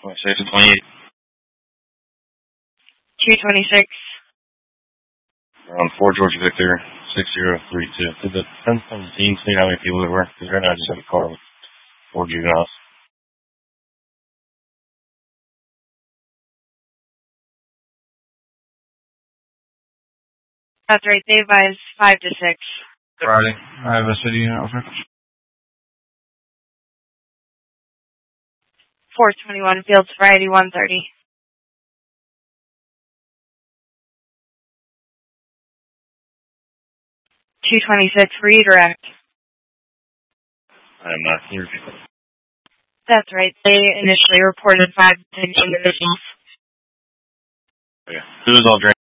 26 and 28. 226. Around 4 Georgia Victor, 6032. Did the 1017 see how many people there were? Because right now I just have a car with 4 juveniles. That's right, they advised 5 to 6. Friday. I have a city unit over. 421 Fields Variety 130. 226 redirect. I am not here. That's right, they initially reported 5 to 6 individuals. Okay. Who was all drinking?